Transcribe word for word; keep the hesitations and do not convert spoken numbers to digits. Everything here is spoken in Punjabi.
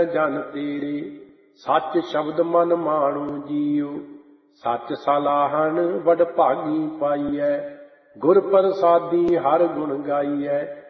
ਜਨ ਤੇਰੇ, ਸੱਚ ਸ਼ਬਦ ਮਨ ਮਾਣੋ ਜੀਉ। ਸੱਚ ਸਲਾਹਣ ਵਡ ਭਾਗੀ ਪਾਈਐ, ਗੁਰ ਪ੍ਰਸਾਦੀ ਹਰ ਗੁਣ ਗਾਈਐ।